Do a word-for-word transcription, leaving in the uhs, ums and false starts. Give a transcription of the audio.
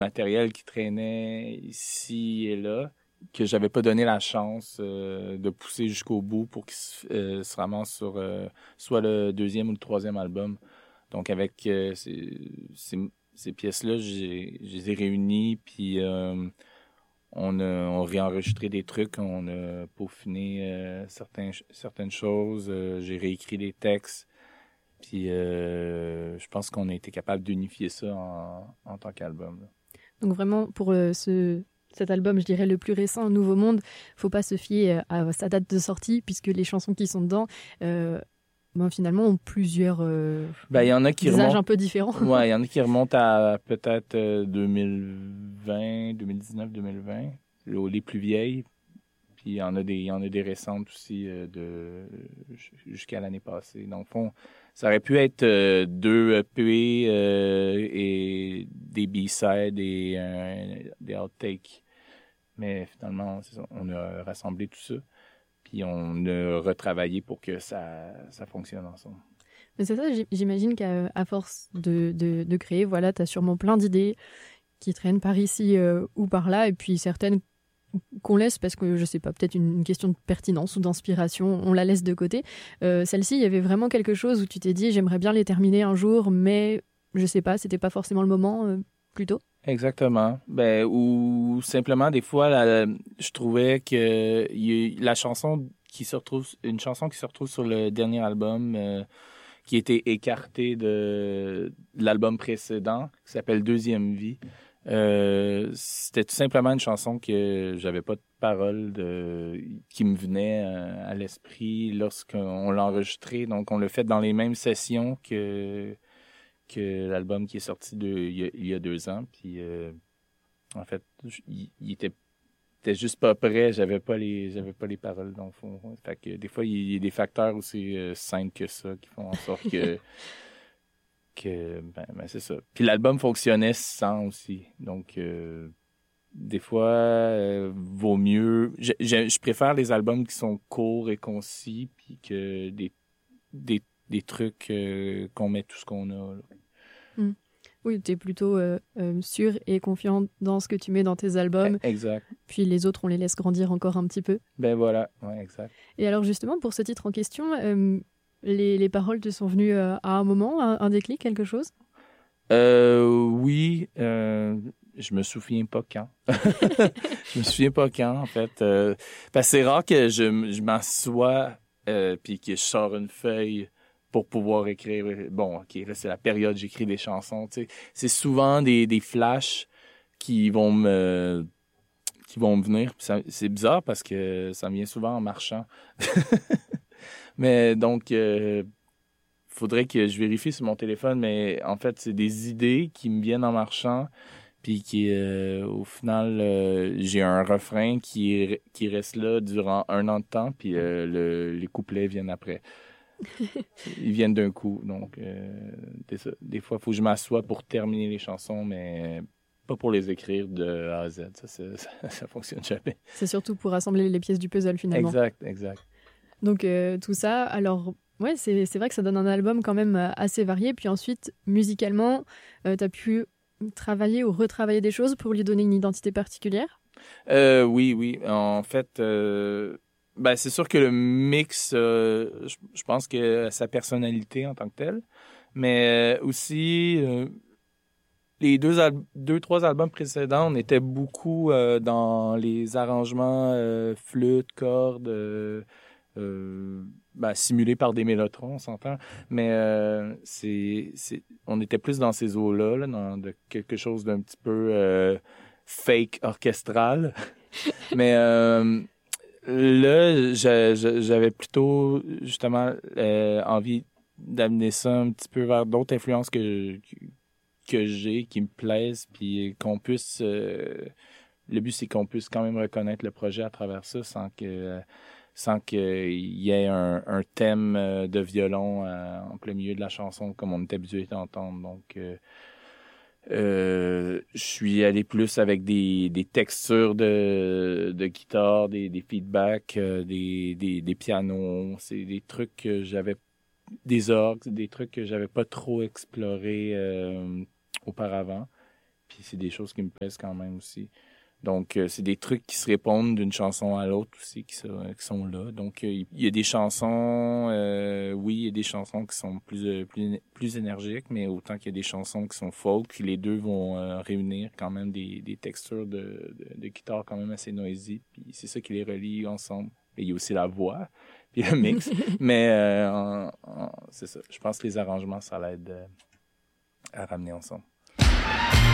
matériel qui traînait ici et là, que j'avais pas donné la chance euh, de pousser jusqu'au bout pour qu'il se, euh, se ramasse sur euh, soit le deuxième ou le troisième album. Donc avec euh, ces, ces, ces pièces-là, j'ai, je les ai réunies, puis euh, on a on réenregistré des trucs, on a peaufiné euh, certains, certaines choses, euh, j'ai réécrit des textes, puis euh, je pense qu'on a été capable d'unifier ça en, en tant qu'album, là. Donc vraiment, pour euh, ce, cet album, je dirais le plus récent, Nouveau Monde, faut pas se fier à sa date de sortie, puisque les chansons qui sont dedans, euh, ben, finalement, ont plusieurs euh, Ben, il y en a qui des âges remontent, un peu différents. ouais, il y en a qui remontent à peut-être euh, deux mille vingt, deux mille dix-neuf, deux mille vingt, les plus vieilles. Puis il y en a des, il y en a des récentes aussi euh, de jusqu'à l'année passée. Donc, fond, ça aurait pu être euh, deux E P euh, et des B-sides et euh, des outtakes. Mais finalement, c'est ça, on a rassemblé tout ça. Puis on a retravaillé pour que ça, ça fonctionne ensemble. Mais c'est ça, j'imagine qu'à à force de, de, de créer, voilà, tu as sûrement plein d'idées qui traînent par ici euh, ou par là, et puis certaines qu'on laisse parce que, je sais pas, peut-être une, une question de pertinence ou d'inspiration, on la laisse de côté. Euh, celle-ci, il y avait vraiment quelque chose où tu t'es dit, j'aimerais bien les terminer un jour, mais je sais pas, c'était pas forcément le moment, euh, plutôt. Exactement. Ben, ou simplement, des fois, la, je trouvais que y, la chanson qui se retrouve, une chanson qui se retrouve sur le dernier album, euh, qui était écartée de, de l'album précédent, qui s'appelle Deuxième Vie. Euh, c'était tout simplement une chanson que j'avais pas de parole de, qui me venait euh, à l'esprit lorsqu'on l'a enregistré. Donc, on l'a fait dans les mêmes sessions que, que l'album qui est sorti de, il, y a, il y a deux ans. Puis, euh, en fait, il, il était J'étais juste pas prêt, j'avais pas les j'avais pas les paroles dans le fond. Fait que des fois il y a des facteurs aussi euh, simples que ça qui font en sorte que que ben, ben c'est ça. Puis l'album fonctionnait sans aussi. Donc euh, des fois euh, vaut mieux je, je, je préfère les albums qui sont courts et concis puis que des des des trucs euh, qu'on met tout ce qu'on a là. Mm. Oui, tu es plutôt euh, euh, sûr et confiant dans ce que tu mets dans tes albums. Exact. Puis les autres, on les laisse grandir encore un petit peu. Ben voilà, ouais, exact. Et alors justement, pour ce titre en question, euh, les, les paroles te sont venues euh, à un moment, un, un déclic, quelque chose? Euh, oui, euh, je me souviens pas quand. Je me souviens pas quand, en fait. Euh, parce que c'est rare que je, je m'assoie euh, puis que je sors une feuille pour pouvoir écrire. Bon, OK, là, c'est la période où j'écris des chansons, tu sais. C'est souvent des, des flashs qui vont me qui vont me venir. Puis ça, c'est bizarre parce que ça me vient souvent en marchant. Mais donc, euh, faudrait que je vérifie sur mon téléphone, mais en fait, c'est des idées qui me viennent en marchant. Puis qui, euh, au final, euh, j'ai un refrain qui, qui reste là durant un an de temps, puis euh, le, les couplets viennent après. Ils viennent d'un coup. Donc, euh, des, des fois, il faut que je m'assoie pour terminer les chansons, mais pas pour les écrire de A à Z. Ça, ça, ça, ça fonctionne jamais. C'est surtout pour assembler les pièces du puzzle, finalement. Exact, exact. Donc, euh, tout ça, alors... Ouais, c'est, c'est vrai que ça donne un album quand même assez varié. Puis ensuite, musicalement, euh, tu as pu travailler ou retravailler des choses pour lui donner une identité particulière? Euh, oui, oui. En fait, euh, ben, c'est sûr que le mix, euh, je, je pense que sa personnalité en tant que telle, mais euh, aussi euh, les deux, al- deux, trois albums précédents, on était beaucoup euh, dans les arrangements euh, flûte, cordes, euh, euh, ben, simulés par des mélotrons, on s'entend. Mais euh, c'est, c'est, on était plus dans ces eaux-là, là, dans de quelque chose d'un petit peu euh, fake orchestral. Mais euh, là, je- je- j'avais plutôt justement euh, envie d'amener ça un petit peu vers d'autres influences que, que j'ai, qui me plaisent, puis qu'on puisse... euh, le but, c'est qu'on puisse quand même reconnaître le projet à travers ça sans que sans qu'il y ait un, un thème euh, de violon euh, en plein milieu de la chanson comme on est habitué d'entendre. Donc, euh, euh, je suis allé plus avec des, des textures de, de guitare, des, des feedbacks, euh, des, des, des pianos. C'est des trucs que j'avais... Des orgues, des trucs que j'avais pas trop explorés euh, auparavant. puis c'est des choses qui me plaisent quand même aussi. Donc, euh, c'est des trucs qui se répondent d'une chanson à l'autre aussi, qui, sont, qui sont là. Donc, il euh, y a des chansons, euh, oui, il y a des chansons qui sont plus, euh, plus, plus énergiques, mais autant qu'il y a des chansons qui sont folk, puis les deux vont euh, réunir quand même des, des textures de, de, de guitare quand même assez noisy, puis c'est ça qui les relie ensemble. Et il y a aussi la voix, puis le mix, mais euh, en, en, c'est ça. Je pense que les arrangements, ça l'aide euh, à ramener ensemble.